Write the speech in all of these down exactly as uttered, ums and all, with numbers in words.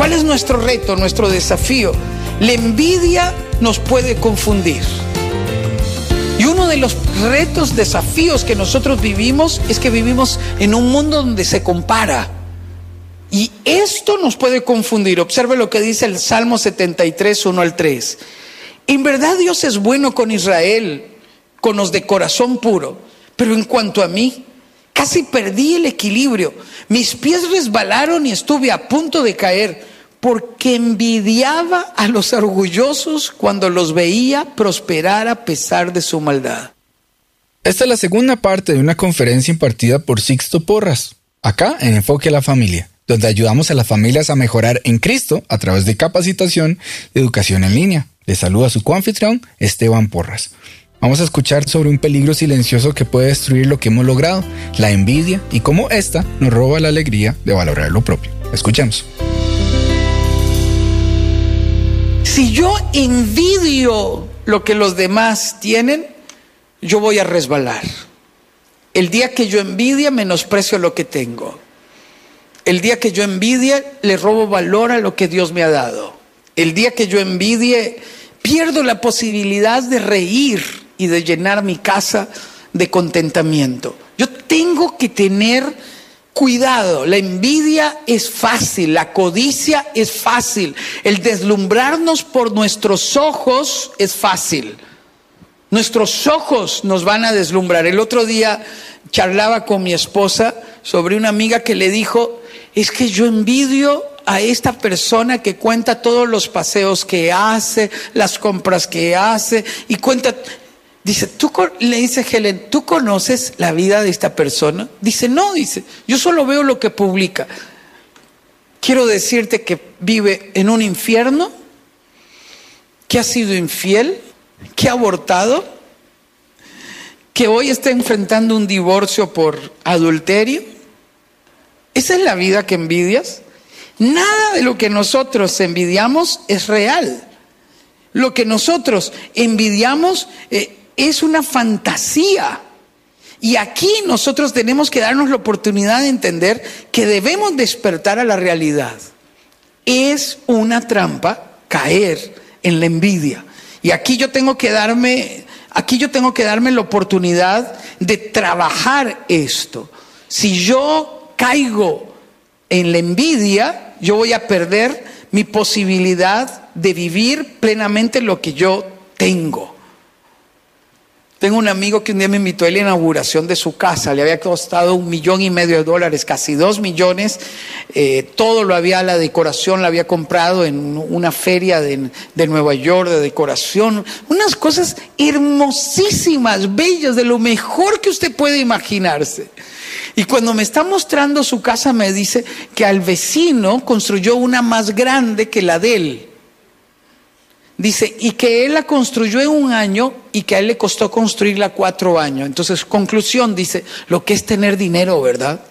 ¿Cuál es nuestro reto, nuestro desafío? La envidia nos puede confundir. Y uno de los retos, desafíos que nosotros vivimos es que vivimos en un mundo donde se compara. Y esto nos puede confundir. Observe lo que dice el Salmo setenta y tres, uno al tres. En verdad Dios es bueno con Israel, con los de corazón puro. Pero en cuanto a mí, casi perdí el equilibrio. Mis pies resbalaron y estuve a punto de caer, porque envidiaba a los orgullosos cuando los veía prosperar a pesar de su maldad. Esta es la segunda parte de una conferencia impartida por Sixto Porras, acá en Enfoque a la Familia, donde ayudamos a las familias a mejorar en Cristo a través de capacitación y educación en línea. Les saluda su coanfitrión, Esteban Porras. Vamos a escuchar sobre un peligro silencioso que puede destruir lo que hemos logrado, la envidia, y cómo esta nos roba la alegría de valorar lo propio. Escuchemos. Si yo envidio lo que los demás tienen, yo voy a resbalar. El día que yo envidia, menosprecio lo que tengo. El día que yo envidia, le robo valor a lo que Dios me ha dado. El día que yo envidie, pierdo la posibilidad de reír y de llenar mi casa de contentamiento. Yo tengo que tener cuidado. La envidia es fácil, la codicia es fácil, el deslumbrarnos por nuestros ojos es fácil. Nuestros ojos nos van a deslumbrar. El otro día charlaba con mi esposa sobre una amiga que le dijo: es que yo envidio a esta persona que cuenta todos los paseos que hace, las compras que hace y cuenta. Dice, ¿tú le dice Helen, ¿tú conoces la vida de esta persona? Dice, no, dice, yo solo veo lo que publica. Quiero decirte que vive en un infierno, que ha sido infiel, que ha abortado, que hoy está enfrentando un divorcio por adulterio. ¿Esa es la vida que envidias? Nada de lo que nosotros envidiamos es real. Lo que nosotros envidiamos eh, es una fantasía. Y aquí nosotros tenemos que darnos la oportunidad de entender que debemos despertar a la realidad. Es una trampa caer en la envidia. Y aquí yo tengo que darme, aquí yo tengo que darme la oportunidad de trabajar esto. Si yo caigo en la envidia, yo voy a perder mi posibilidad de vivir plenamente lo que yo tengo. Tengo un amigo que un día me invitó a la inauguración de su casa. Le había costado un millón y medio de dólares, casi dos millones. Eh, todo lo había, la decoración la había comprado en una feria de, de Nueva York de decoración. Unas cosas hermosísimas, bellas, de lo mejor que usted puede imaginarse. Y cuando me está mostrando su casa me dice que al vecino construyó una más grande que la de él. Dice, y que él la construyó en un año y que a él le costó construirla cuatro años. Entonces, conclusión, dice, lo que es tener dinero, ¿verdad?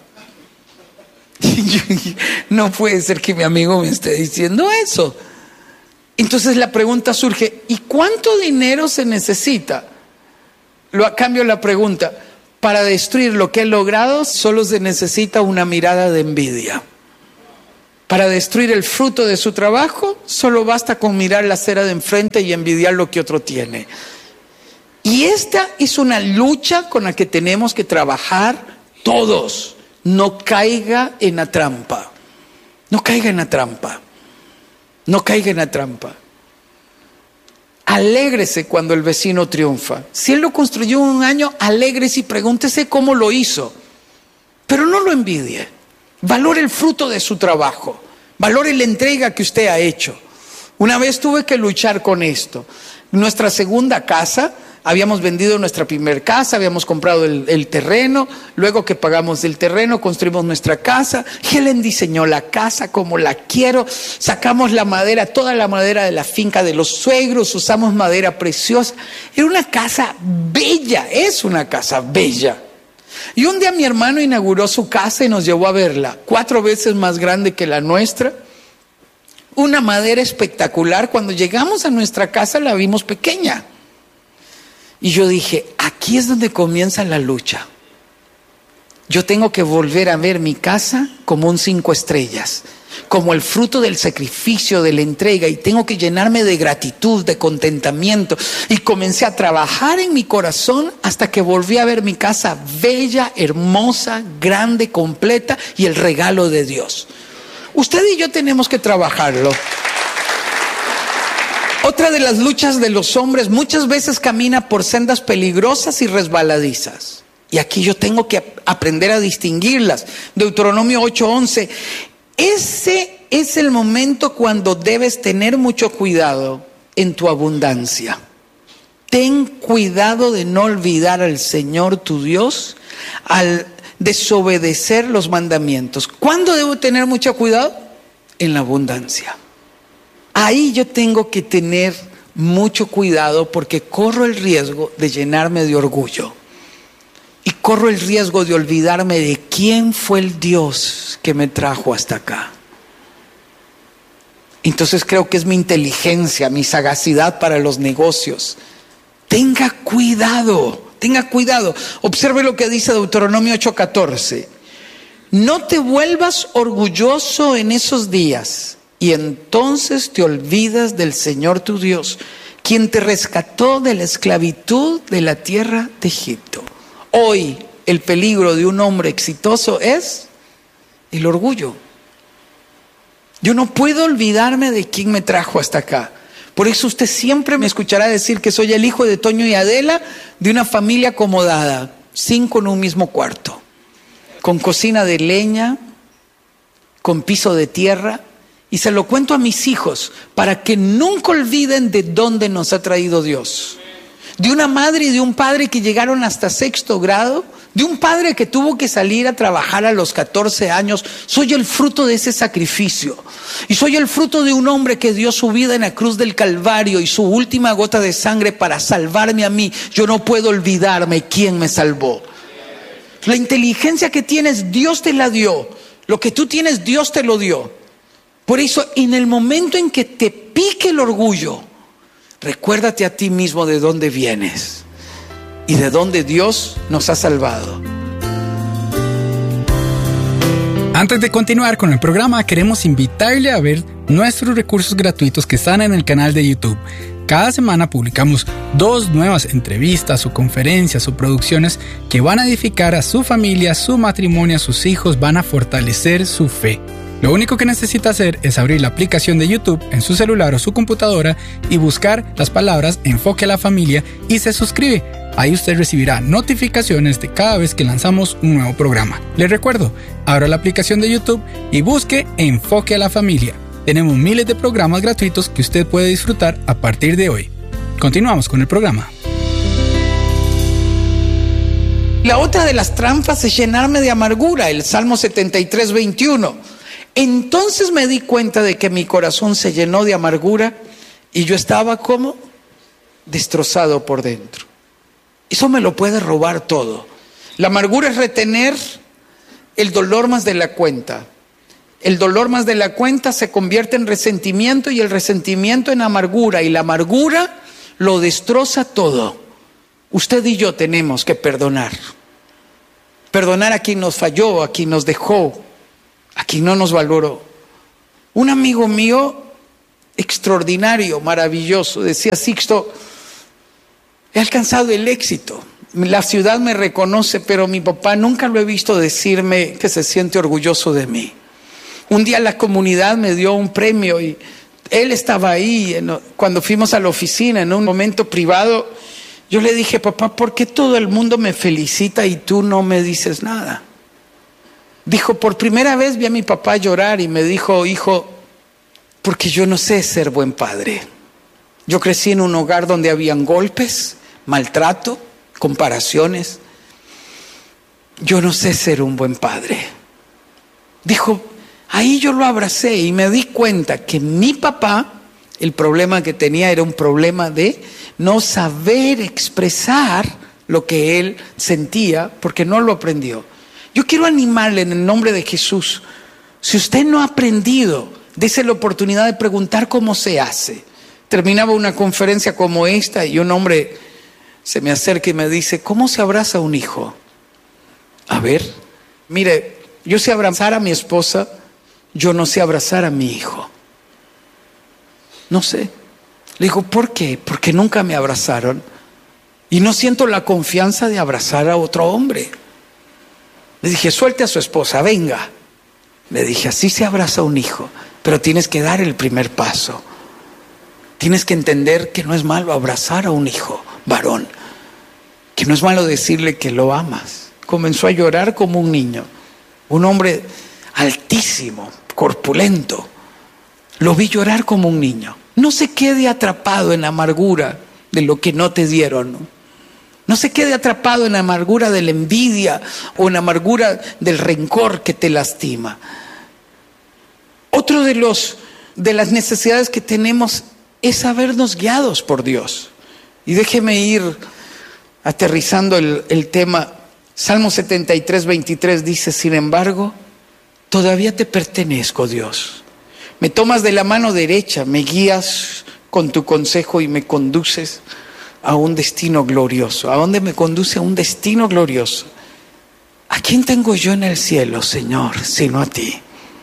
No puede ser que mi amigo me esté diciendo eso. Entonces la pregunta surge, ¿y cuánto dinero se necesita? Lo a cambio la pregunta, para destruir lo que he logrado, solo se necesita una mirada de envidia. Para destruir el fruto de su trabajo, solo basta con mirar la acera de enfrente y envidiar lo que otro tiene. Y esta es una lucha con la que tenemos que trabajar todos. No caiga en la trampa. No caiga en la trampa. No caiga en la trampa. Alégrese cuando el vecino triunfa. Si él lo construyó en un año, alégrese y pregúntese cómo lo hizo. Pero no lo envidie. Valore el fruto de su trabajo. Valore la entrega que usted ha hecho. Una vez tuve que luchar con esto. Nuestra segunda casa, habíamos vendido nuestra primer casa, habíamos comprado el, el terreno. Luego que pagamos el terreno, construimos nuestra casa. Helen diseñó la casa como la quiero. Sacamos la madera, toda la madera de la finca de los suegros. Usamos madera preciosa. Era una casa bella, es una casa bella. Y un día mi hermano inauguró su casa y nos llevó a verla, cuatro veces más grande que la nuestra, una madera espectacular. Cuando llegamos a nuestra casa la vimos pequeña. Y yo dije, aquí es donde comienza la lucha. yo tengo que volver a ver mi casa como un cinco estrellas, como el fruto del sacrificio, de la entrega, y tengo que llenarme de gratitud, de contentamiento. Y comencé a trabajar en mi corazón hasta que volví a ver mi casa bella, hermosa, grande, completa, y el regalo de Dios. Usted y yo tenemos que trabajarlo. Otra de las luchas de los hombres muchas veces camina por sendas peligrosas y resbaladizas. Y aquí yo tengo que aprender a distinguirlas. Deuteronomio ocho once. Ese es el momento cuando debes tener mucho cuidado en tu abundancia. Ten cuidado de no olvidar al Señor tu Dios al desobedecer los mandamientos. ¿Cuándo debo tener mucho cuidado? En la abundancia. Ahí yo tengo que tener mucho cuidado porque corro el riesgo de llenarme de orgullo. Y corro el riesgo de olvidarme de quién fue el Dios que me trajo hasta acá. Entonces creo que es mi inteligencia, mi sagacidad para los negocios. Tenga cuidado, tenga cuidado. Observe lo que dice Deuteronomio ocho catorce. No te vuelvas orgulloso en esos días, y entonces te olvidas del Señor tu Dios, quien te rescató de la esclavitud de la tierra de Egipto. Hoy el peligro de un hombre exitoso es el orgullo. Yo no puedo olvidarme de quién me trajo hasta acá. Por eso usted siempre me escuchará decir que soy el hijo de Toño y Adela, de una familia acomodada, cinco en un mismo cuarto, con cocina de leña, con piso de tierra. Y se lo cuento a mis hijos para que nunca olviden de dónde nos ha traído Dios. De una madre y de un padre que llegaron hasta sexto grado, de un padre que tuvo que salir a trabajar a los catorce años. Soy el fruto de ese sacrificio. Y soy el fruto de un hombre que dio su vida en la cruz del Calvario y su última gota de sangre para salvarme a mí. Yo no puedo olvidarme quién me salvó. La inteligencia que tienes, Dios te la dio. Lo que tú tienes, Dios te lo dio. Por eso, en el momento en que te pique el orgullo, recuérdate a ti mismo de dónde vienes y de dónde Dios nos ha salvado. Antes de continuar con el programa, queremos invitarle a ver nuestros recursos gratuitos que están en el canal de YouTube. Cada semana publicamos dos nuevas entrevistas o conferencias o producciones que van a edificar a su familia, su matrimonio, a sus hijos, van a fortalecer su fe. Lo único que necesita hacer es abrir la aplicación de YouTube en su celular o su computadora y buscar las palabras Enfoque a la Familia y se suscribe. Ahí usted recibirá notificaciones de cada vez que lanzamos un nuevo programa. Les recuerdo, abra la aplicación de YouTube y busque Enfoque a la Familia. Tenemos miles de programas gratuitos que usted puede disfrutar a partir de hoy. Continuamos con el programa. La otra de las trampas es llenarme de amargura, el Salmo setenta y tres, veintiuno. Entonces me di cuenta de que mi corazón se llenó de amargura y yo estaba como destrozado por dentro. Eso me lo puede robar todo. La amargura es retener el dolor más de la cuenta. El dolor más de la cuenta se convierte en resentimiento y el resentimiento en amargura y la amargura lo destroza todo. Usted y yo tenemos que perdonar. Perdonar a quien nos falló, a quien nos dejó, a quien no nos valoró. Un amigo mío extraordinario, maravilloso, decía: Sixto, he alcanzado el éxito. La ciudad me reconoce, pero mi papá nunca lo he visto decirme que se siente orgulloso de mí. Un día la comunidad me dio un premio y él estaba ahí. Cuando fuimos a la oficina en un momento privado, yo le dije: papá, ¿por qué todo el mundo me felicita y tú no me dices nada? Dijo: por primera vez vi a mi papá llorar y me dijo: hijo, porque yo no sé ser buen padre. Yo crecí en un hogar donde habían golpes, maltrato, comparaciones. Yo no sé ser un buen padre. Dijo, ahí yo lo abracé y me di cuenta que mi papá, el problema que tenía era un problema de no saber expresar lo que él sentía porque no lo aprendió. Yo quiero animarle en el nombre de Jesús. Si usted no ha aprendido, dése la oportunidad de preguntar cómo se hace. Terminaba una conferencia como esta y un hombre se me acerca y me dice: ¿cómo se abraza un hijo? A ver, Mire, yo sé abrazar a mi esposa, yo no sé abrazar a mi hijo. No sé. Le digo, ¿por qué? Porque nunca me abrazaron y no siento la confianza de abrazar a otro hombre. Le dije, suelte a su esposa, venga. Le dije, así se abraza un hijo, pero tienes que dar el primer paso. Tienes que entender que no es malo abrazar a un hijo varón, que no es malo decirle que lo amas. Comenzó a llorar como un niño, un hombre altísimo, corpulento. Lo vi llorar como un niño. No se quede atrapado en la amargura de lo que no te dieron, ¿no? No se quede atrapado en la amargura de la envidia o en la amargura del rencor que te lastima. Otro de los de las necesidades que tenemos es sabernos guiados por Dios. Y déjeme ir aterrizando el, el tema. Salmo setenta y tres, veintitrés dice, sin embargo, todavía te pertenezco, Dios. Me tomas de la mano derecha, me guías con tu consejo y me conduces a un destino glorioso. ¿A dónde me conduce? A un destino glorioso. ¿A quién tengo yo en el cielo, Señor, sino a ti?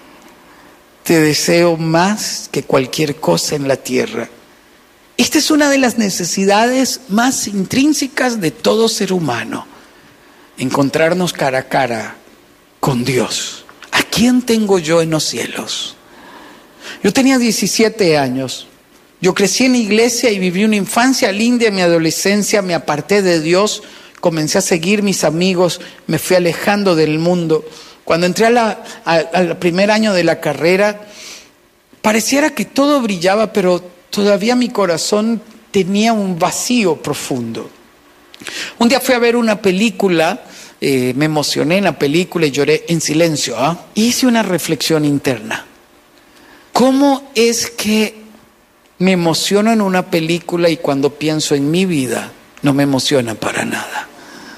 Te deseo más que cualquier cosa en la tierra. Esta es una de las necesidades más intrínsecas de todo ser humano. Encontrarnos cara a cara con Dios. ¿A quién tengo yo en los cielos? Yo tenía diecisiete años. Yo crecí en iglesia y viví una infancia linda. En mi adolescencia me aparté de Dios, comencé a seguir mis amigos, me fui alejando del mundo. Cuando entré a la, a, al primer año de la carrera, pareciera que todo brillaba, pero todavía mi corazón tenía un vacío profundo. Un día fui a ver una película, eh, me emocioné en la película y lloré en silencio. ¿eh? Hice una reflexión interna. ¿Cómo es que me emociono en una película y cuando pienso en mi vida no me emociona para nada?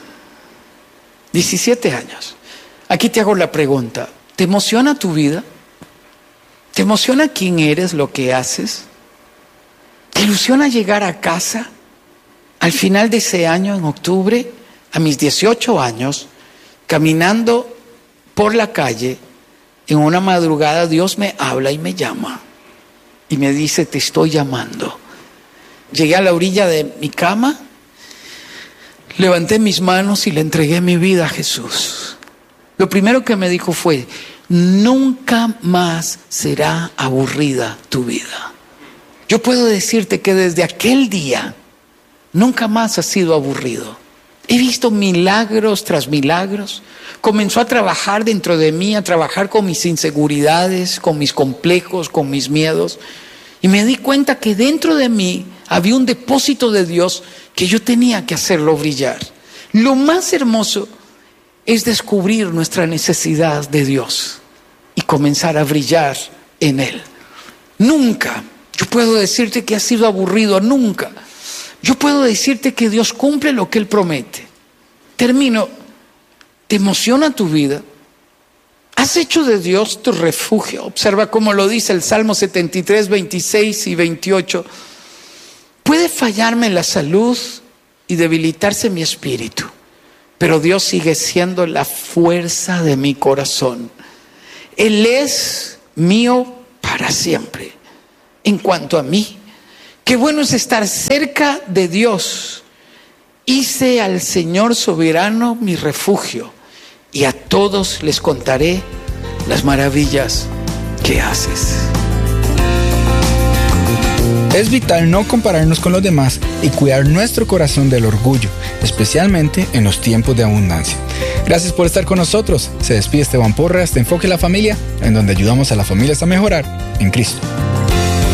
diecisiete años. Aquí te hago la pregunta, ¿te emociona tu vida? ¿Te emociona quién eres, lo que haces? ¿Te ilusiona llegar a casa al final de ese año, en octubre, a mis dieciocho años, caminando por la calle, en una madrugada Dios me habla y me llama y me dice, te estoy llamando? Llegué a la orilla de mi cama, levanté mis manos y le entregué mi vida a Jesús. Lo primero que me dijo fue, nunca más será aburrida tu vida. Yo puedo decirte que desde aquel día nunca más ha sido aburrido. He visto milagros tras milagros. Comenzó a trabajar dentro de mí, a trabajar con mis inseguridades, con mis complejos, con mis miedos. Y me di cuenta que dentro de mí había un depósito de Dios que yo tenía que hacerlo brillar. Lo más hermoso es descubrir nuestra necesidad de Dios y comenzar a brillar en Él. Nunca, yo puedo decirte que has sido aburrido, nunca. Yo puedo decirte que Dios cumple lo que Él promete. Termino. ¿Te emociona tu vida? ¿Has hecho de Dios tu refugio? Observa cómo lo dice el Salmo setenta y tres, veintiséis y veintiocho. Puede fallarme la salud y debilitarse mi espíritu, pero Dios sigue siendo la fuerza de mi corazón. Él es mío para siempre. En cuanto a mí, qué bueno es estar cerca de Dios. Hice al Señor soberano mi refugio, y a todos les contaré las maravillas que haces. Es vital no compararnos con los demás y cuidar nuestro corazón del orgullo, especialmente en los tiempos de abundancia. Gracias por estar con nosotros. Se despide Esteban Porras de Enfoque a la Familia, en donde ayudamos a las familias a mejorar en Cristo.